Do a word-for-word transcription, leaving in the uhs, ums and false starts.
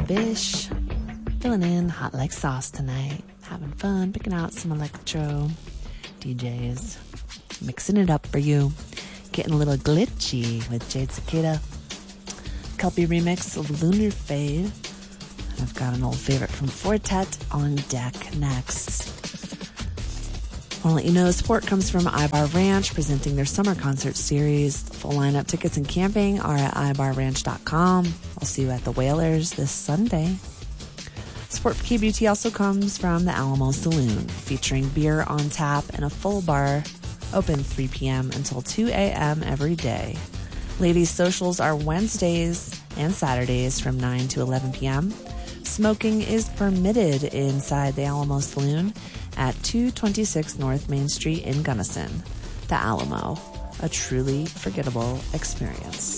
Bish. Filling in hot like sauce tonight. Having fun, picking out some electro D Js. Mixing it up for you. Getting a little glitchy with Jade Cicada. Kelpie remix of Lunar Fade. I've got an old favorite from Fortet on deck next. I want to let you know support comes from iBar Ranch presenting their summer concert series. The full lineup, tickets, and camping are at i bar ranch dot com. I'll see you at the Whalers this Sunday. Support for K B U T also comes from the Alamo Saloon, featuring beer on tap and a full bar, open three p.m. until two a.m. every day. Ladies' socials are Wednesdays and Saturdays from nine to eleven p.m. Smoking is permitted inside the Alamo Saloon at two twenty-six North Main Street in Gunnison. The Alamo, a truly forgettable experience.